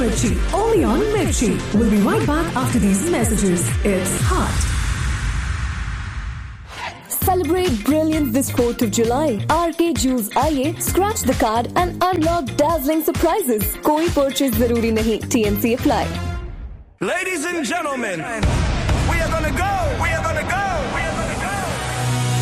Mirchi. Only on Mirchi. We'll be right back after these messages. It's hot. Celebrate brilliance this 4th of July. RK Jewels आइए, scratch the card and unlock dazzling surprises. कोई purchase जरूरी नहीं. TNC apply. Ladies and gentlemen, we are gonna go.